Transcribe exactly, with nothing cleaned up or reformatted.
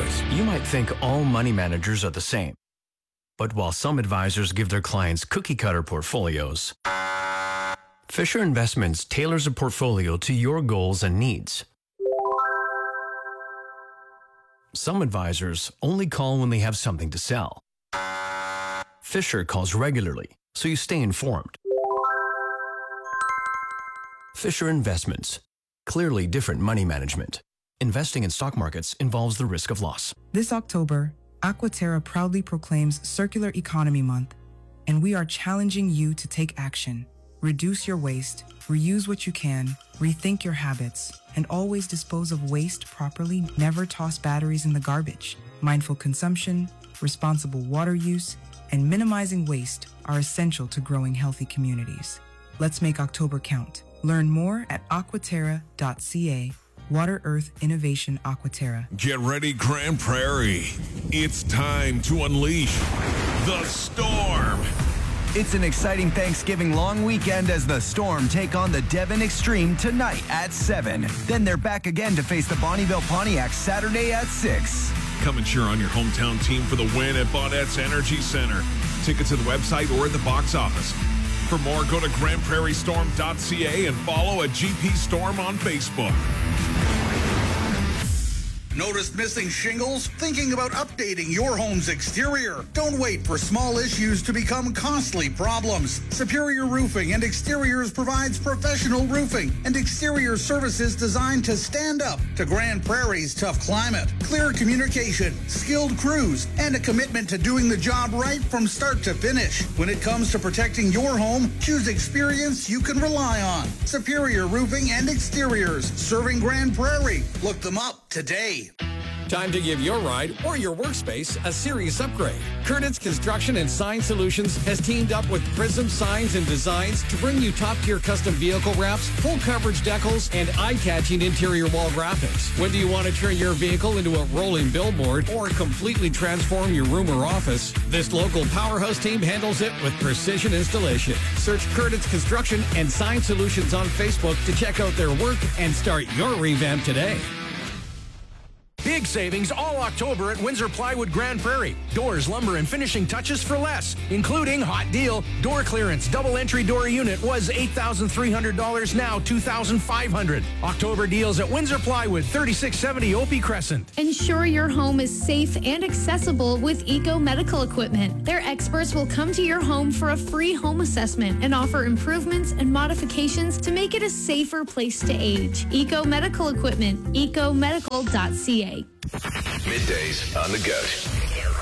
first, you might think all money managers are the same. But while some advisors give their clients cookie-cutter portfolios, Fisher Investments tailors a portfolio to your goals and needs. Some advisors only call when they have something to sell. Fisher calls regularly, so you stay informed. Fisher Investments. Clearly different money management. Investing in stock markets involves the risk of loss. This October, Aquaterra proudly proclaims Circular Economy Month, and we are challenging you to take action. Reduce your waste, reuse what you can, rethink your habits, and always dispose of waste properly. Never toss batteries in the garbage. Mindful consumption, responsible water use, and minimizing waste are essential to growing healthy communities. Let's make October count. Learn more at aquaterra dot c a. Water Earth Innovation Aquaterra. Get ready, Grand Prairie. It's time to unleash the storm. It's an exciting Thanksgiving long weekend as the Storm take on the Devon Extreme tonight at seven. Then they're back again to face the Bonnieville Pontiac Saturday at six. Come and cheer on your hometown team for the win at Baudette's Energy Center. Tickets at the website or at the box office. For more, go to grand prairie storm dot c a and follow at G P Storm on Facebook. Noticed missing shingles? Thinking about updating your home's exterior? Don't wait for small issues to become costly problems. Superior Roofing and Exteriors provides professional roofing and exterior services designed to stand up to Grand Prairie's tough climate. Clear communication, skilled crews, and a commitment to doing the job right from start to finish. When it comes to protecting your home, choose experience you can rely on. Superior Roofing and Exteriors, serving Grand Prairie. Look them up today. Time to give your ride or your workspace a serious upgrade. Curtis Construction and Sign Solutions has teamed up with Prism Signs and Designs to bring you top-tier custom vehicle wraps, full coverage decals, and eye-catching interior wall graphics. Whether you want to turn your vehicle into a rolling billboard or completely transform your room or office, this local powerhouse team handles it with precision installation. Search Curtis Construction and Sign Solutions on Facebook to check out their work and start your revamp today. Big savings all October at Windsor Plywood Grand Prairie. Doors, lumber, and finishing touches for less, including hot deal. Door clearance double entry door unit was eight thousand three hundred dollars, now two thousand five hundred dollars. October deals at Windsor Plywood, thirty-six seventy Opie Crescent. Ensure your home is safe and accessible with Eco Medical Equipment. Their experts will come to your home for a free home assessment and offer improvements and modifications to make it a safer place to age. Eco Medical Equipment, eco medical dot c a. Middays on the Goat.